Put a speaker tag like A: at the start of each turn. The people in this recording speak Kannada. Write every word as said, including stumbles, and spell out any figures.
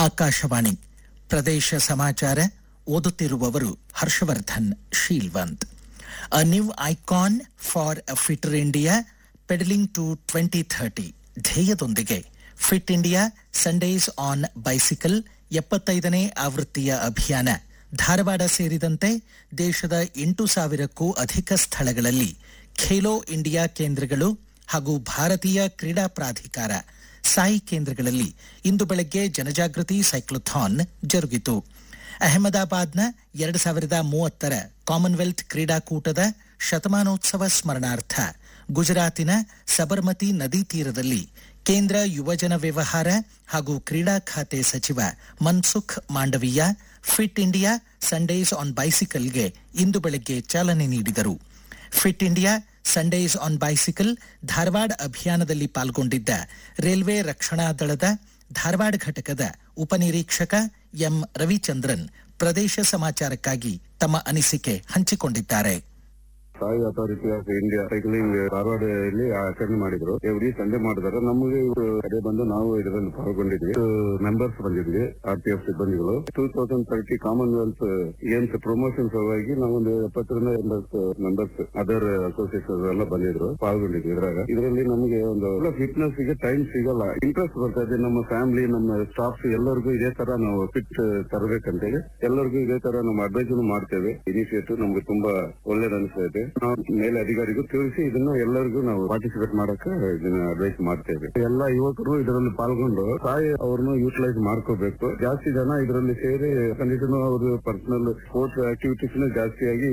A: ಆಕಾಶವಾಣಿ ಪ್ರದೇಶ ಸಮಾಚಾರ ಓದುತ್ತಿರುವವರು Harshvardhan Sheelvant. A new icon for a fitter India pedalling to twenty thirty ಧ್ಯೇಯದೊಂದಿಗೆ fit India Sundays on bicycle ಎಪ್ಪತ್ತೈದನೇ ಆವೃತ್ತಿಯ ಅಭಿಯಾನ ಧಾರವಾಡ ಸೇರಿದಂತೆ ದೇಶದ ಎಂಟು ಸಾವಿರಕ್ಕೂ ಅಧಿಕ ಸ್ಥಳಗಳಲ್ಲಿ ಖೇಲೋ ಇಂಡಿಯಾ ಕೇಂದ್ರಗಳು ಹಾಗೂ ಭಾರತೀಯ ಕ್ರೀಡಾ ಪ್ರಾಧಿಕಾರ ಸಾಯಿ ಕೇಂದ್ರಗಳಲ್ಲಿ ಇಂದು ಬೆಳಗ್ಗೆ ಜನಜಾಗೃತಿ ಸೈಕ್ಲೋಥಾನ್ ಜರುಗಿತು. ಅಹಮದಾಬಾದ್ನ ಎರಡು ಸಾವಿರದ ಮೂವತ್ತರ ಕಾಮನ್ವೆಲ್ತ್ ಕ್ರೀಡಾಕೂಟದ ಶತಮಾನೋತ್ಸವ ಸ್ಮರಣಾರ್ಥ ಗುಜರಾತಿನ ಸಬರ್ಮತಿ ನದಿ ತೀರದಲ್ಲಿ ಕೇಂದ್ರ ಯುವಜನ ವ್ಯವಹಾರ ಹಾಗೂ ಕ್ರೀಡಾ ಖಾತೆ ಸಚಿವ Mansukh Mandaviya fit India Sundays on ಬೈಸಿಕಲ್ಗೆ ಇಂದು ಬೆಳಗ್ಗೆ ಚಾಲನೆ ನೀಡಿದರು. Fit India Sundays on bicycle Dharwad ಅಭಿಯಾನದಲ್ಲಿ ಪಾಲ್ಗೊಂಡಿದ್ದ ರೈಲ್ವೆ ರಕ್ಷಣಾ ದಳದ ಧಾರವಾಡ ಘಟಕದ ಉಪನಿರೀಕ್ಷಕ ಎಂ ರವಿಚಂದ್ರನ್ ಪ್ರದೇಶ ಸಮಾಚಾರಕ್ಕಾಗಿ ತಮ್ಮ ಅನಿಸಿಕೆ ಹಂಚಿಕೊಂಡಿದ್ದಾರೆ.
B: Sai authority of India cycling ಧಾರವಾಡದಲ್ಲಿ ಆಚರಣೆ ಮಾಡಿದ್ರು. ಎವ್ರಿ ಸಂಡೇ ಮಾಡಿದಾರೆ. ನಮಗೆ ಇವರು ಕಡೆ ಬಂದು ನಾವು ಇದರಲ್ಲಿ ಪಾಲ್ಗೊಂಡಿದ್ವಿ. ಮೆಂಬರ್ಸ್ ಬಂದಿದ್ವಿ, ಆರ್ ಪಿ ಎಫ್ ಸಿಬ್ಬಂದಿಗಳು. Two thousand thirty Commonwealth games promotion ಸಲುವಾಗಿ ನಾವೊಂದು ಎಪ್ಪತ್ತರಿಂದ ಎಂಬತ್ತು ಮೆಂಬರ್ಸ್ ಅದರ್ ಅಸೋಸಿಯೇಷನ್ ಎಲ್ಲ ಬಂದಿದ್ರು, ಪಾಲ್ಗೊಂಡಿದ್ವಿ. ಇದ್ರಾಗ ಇದರಲ್ಲಿ ನಮಗೆ ಒಂದು ಫಿಟ್ನೆಸ್ ಗೆ ಟೈಮ್ ಸಿಗಲ್ಲ, ಇಂಟ್ರೆಸ್ಟ್ ಬರ್ತಾ ಇದೆ. ನಮ್ಮ ಫ್ಯಾಮಿಲಿ, ನಮ್ಮ ಸ್ಟಾಫ್ ಎಲ್ಲರಿಗೂ ಇದೇ ತರ ನಾವು ಫಿಟ್ ತರಬೇಕಂತೇಳಿ ಎಲ್ಲರಿಗೂ ಇದೇ ತರ ನಾವು ಅಡ್ವೈಸ್ ಮಾಡ್ತೇವೆ. ಇನಿಷಿಯೇಟಿವ್ ನಮ್ಗೆ ತುಂಬಾ ಒಳ್ಳೇದು ಅನಿಸ್ತಾ ಇದೆ. ನಾವು ಮೇಲೆ ಅಧಿಕಾರಿಗೂ ತಿಳಿಸಿ ಇದನ್ನ ಎಲ್ಲರಿಗೂ ನಾವು ಪಾರ್ಟಿಸಿಪೇಟ್ ಮಾಡಕ್ಕೆ ಇದನ್ನ ಅಡ್ವೈಸ್ ಮಾಡ್ತೇವೆ. ಎಲ್ಲಾ ಯುವಕರು ಇದರಲ್ಲಿ ಪಾಲ್ಗೊಂಡು ಸಾಯಿ ಅವ್ರನ್ನು ಯೂಟಿಲೈಸ್ ಮಾಡ್ಕೋಬೇಕು. ಜಾಸ್ತಿ ಜನ ಇದರಲ್ಲಿ ಸೇರಿ ಖಂಡಿತ ಅವರು ಪರ್ಸನಲ್ ಸ್ಪೋರ್ಟ್ಸ್ ಆಕ್ಟಿವಿಟೀಸ್ ಜಾಸ್ತಿಯಾಗಿ